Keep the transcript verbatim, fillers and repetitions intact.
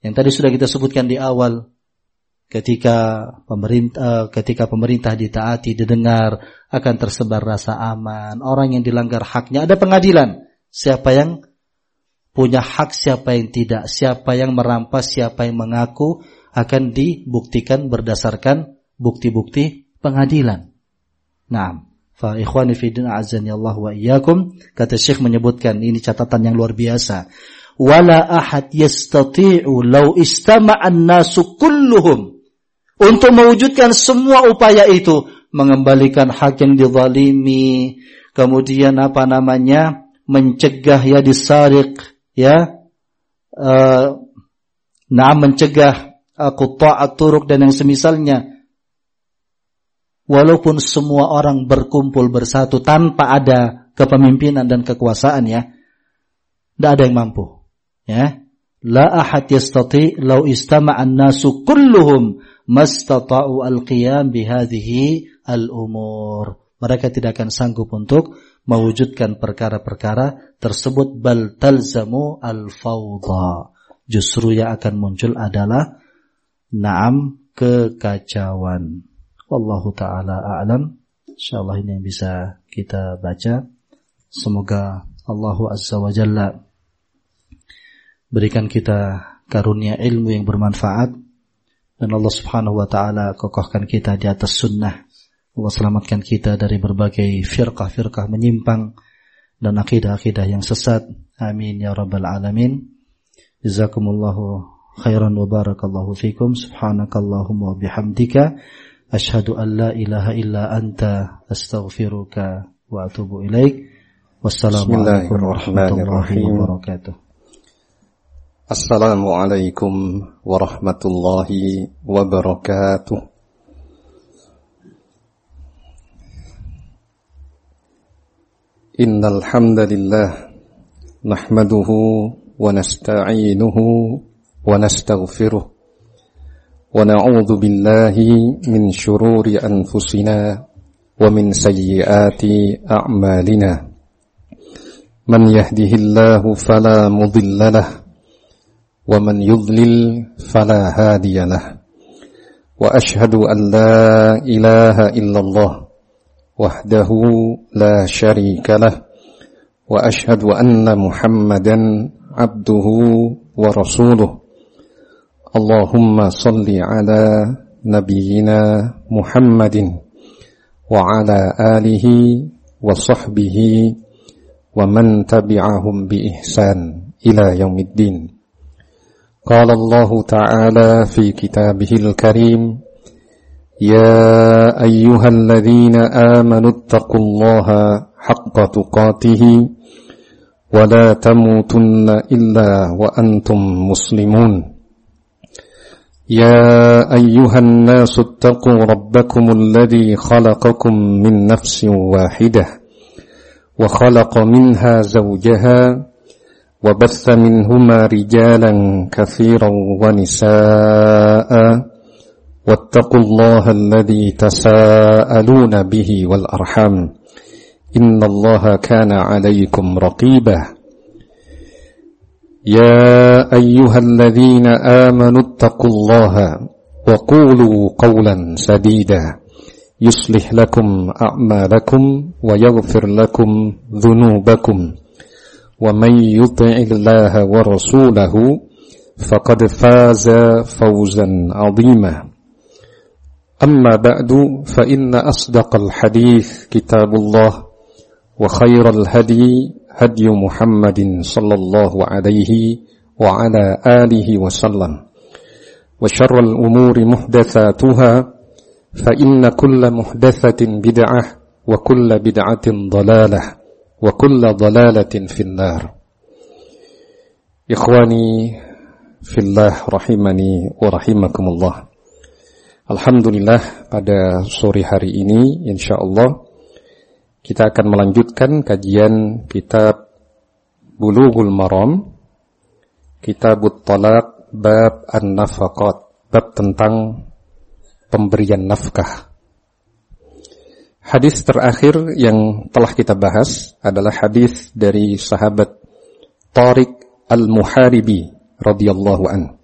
Yang tadi sudah kita sebutkan di awal, ketika pemerintah ketika pemerintah ditaati, didengar, akan tersebar rasa aman. Orang yang dilanggar haknya, ada pengadilan. Siapa yang punya hak, siapa yang tidak, siapa yang merampas, siapa yang mengaku, akan dibuktikan berdasarkan bukti-bukti pengadilan. Naam. Fa ikhwani fi din azani Allah wa iyyakum, kata Syekh menyebutkan, ini catatan yang luar biasa. Wala ahad yastati'u law istama'an nasu kulluhum, untuk mewujudkan semua upaya itu, mengembalikan hak yang dizalimi, kemudian apa namanya, mencegah ya disariq, ya, uh, nah mencegah quta'at turuq dan yang semisalnya. Walaupun semua orang berkumpul bersatu tanpa ada kepemimpinan dan kekuasaan, ya, tidak ada yang mampu, ya. La ahad yastati law istama'an nasu kulluhum mastata'u al-qiyam bihadhihi al-umur. Mereka tidak akan sanggup untuk mewujudkan perkara-perkara tersebut. Bal talzamu al-fawdha, justru yang akan muncul adalah na'am kekacauan. Wallahu ta'ala a'lam. InsyaAllah ini yang bisa kita baca. Semoga Allah Azza wa Jalla berikan kita karunia ilmu yang bermanfaat, dan Allah Subhanahu wa ta'ala kokohkan kita di atas sunnah. Allah selamatkan kita dari berbagai firqah-firqah menyimpang dan akidah-akidah yang sesat. Amin ya rabbal alamin. Jazakumullahu khairan wa barakallahu fikum. Subhanakallahumma wa bihamdika asyhadu an la ilaha illa anta astaghfiruka wa atubu ilaik. Wassalamualaikum warahmatullahi wabarakatuh. Assalamualaikum warahmatullahi wabarakatuh. Innal hamdalillah nahmaduhu wa nasta'inuhu wa nastaghfiruh wa na'udzu billahi min shururi anfusina wa min sayyiati a'malina. Man yahdihillahu fala mudilla lahu wa man yudlil fala hadiya lahu. Wa ashhadu an la ilaha illallah wahdahu la syarika lah, wa ashhadu anna Muhammadan abduhu wa rasuluh. Allahumma salli ala nabiyyina Muhammadin wa ala alihi wa sahbihi wa man tabi'ahum bi ihsan ila yaumiddin. Qala Allah ta'ala fi kitabihil karim, ya ayyuhalladzina amanu taqullaha haqqa tuqatih wa la tamutunna illa wa antum muslimun. Ya ayyuhan nasu taqu rabbakumul ladzi khalaqakum min nafsin wahidah wa khalaqa minha zawjaha wa batha minhuma rijalan katsiran wa nisaa'a wattaqullaha alladzi tasaaluna bihi wal arham innallaha kana 'alaykum raqiba. Ya ayyuhalladzina amanu taqullaha wa qulu qawlan sadida yuslih lakum a'malakum wa yaghfir lakum dhunubakum wa man yuti'illaha wa rasulahu faqad faza fawzan 'azima. Amma ba'du, fa inna asdaqal hadits kitabullah wa khairal hadi hadi Muhammadin sallallahu alaihi wa ala alihi wa sallam. Wa syarral umuri muhdatsatuha, fa inna kulla muhdatsatin bid'ah wa kulla bid'atin dhalalah wa kulla dhalalatin finnar. Ikhwani fillah rahimani wa rahimakumullah. Alhamdulillah, pada sore hari ini insyaallah kita akan melanjutkan kajian kitab Bulughul Maram, Kitabut Talaq, bab an-nafaqat, bab tentang pemberian nafkah. Hadis terakhir yang telah kita bahas adalah hadis dari sahabat Tariq Al-Muharibi radhiyallahu anhu.